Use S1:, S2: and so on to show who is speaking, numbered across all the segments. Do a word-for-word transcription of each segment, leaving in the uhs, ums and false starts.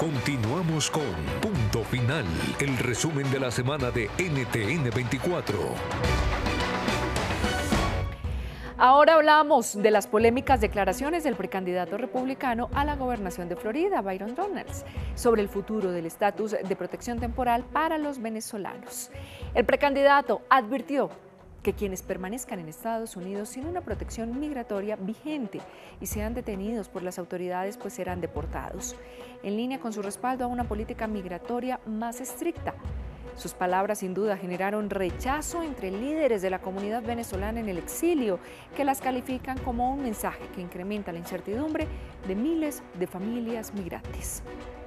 S1: Continuamos con Punto Final, el resumen de la semana de N T N veinticuatro.
S2: Ahora hablamos de las polémicas declaraciones del precandidato republicano a la gobernación de Florida, Byron Donalds, sobre el futuro del estatus de protección temporal para los venezolanos. El precandidato advirtió que quienes permanezcan en Estados Unidos sin una protección migratoria vigente y sean detenidos por las autoridades, pues serán deportados, en línea con su respaldo a una política migratoria más estricta. Sus palabras sin duda generaron rechazo entre líderes de la comunidad venezolana en el exilio, que las califican como un mensaje que incrementa la incertidumbre de miles de familias migrantes.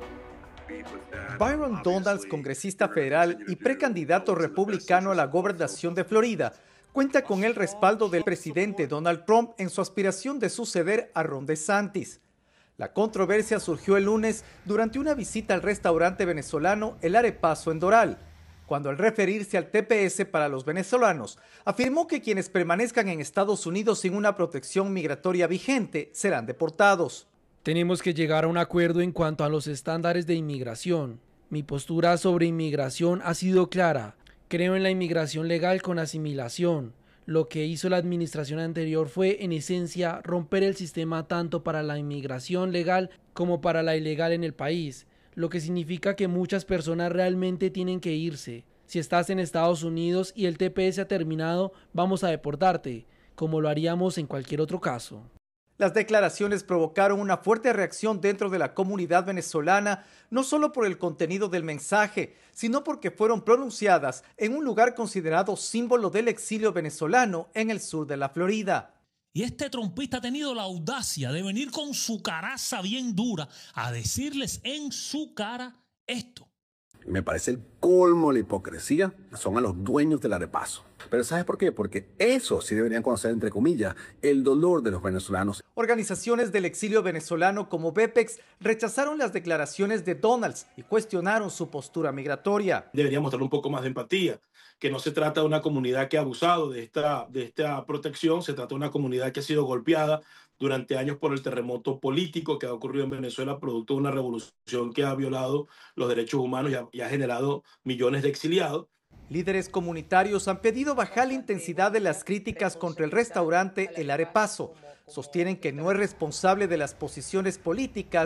S3: Byron Donalds, congresista federal y precandidato republicano a la gobernación de Florida, cuenta con el respaldo del presidente Donald Trump en su aspiración de suceder a Ron DeSantis. La controversia surgió el lunes durante una visita al restaurante venezolano El Arepazo en Doral, cuando al referirse al T P S para los venezolanos, afirmó que quienes permanezcan en Estados Unidos sin una protección migratoria vigente serán deportados.
S4: Tenemos que llegar a un acuerdo en cuanto a los estándares de inmigración. Mi postura sobre inmigración ha sido clara. Creo en la inmigración legal con asimilación. Lo que hizo la administración anterior fue, en esencia, romper el sistema tanto para la inmigración legal como para la ilegal en el país, lo que significa que muchas personas realmente tienen que irse. Si estás en Estados Unidos y el T P S ha terminado, vamos a deportarte, como lo haríamos en cualquier otro caso.
S3: Las declaraciones provocaron una fuerte reacción dentro de la comunidad venezolana, no solo por el contenido del mensaje, sino porque fueron pronunciadas en un lugar considerado símbolo del exilio venezolano en el sur de la Florida.
S5: Y este trompista ha tenido la audacia de venir con su caraza bien dura a decirles en su cara esto.
S6: Me parece el colmo de la hipocresía. Son a los dueños del Arepazo. Pero ¿sabes por qué? Porque eso sí deberían conocer, entre comillas, el dolor de los venezolanos.
S3: Organizaciones del exilio venezolano como BEPEX rechazaron las declaraciones de Donalds y cuestionaron su postura migratoria.
S7: Deberíamos mostrar un poco más de empatía, que no se trata de una comunidad que ha abusado de esta, de esta protección, se trata de una comunidad que ha sido golpeada durante años por el terremoto político que ha ocurrido en Venezuela, producto de una revolución que ha violado los derechos humanos y ha, y ha generado millones de exiliados.
S3: Líderes comunitarios han pedido bajar la intensidad de las críticas contra el restaurante El Arepazo. Sostienen que no es responsable de las posiciones políticas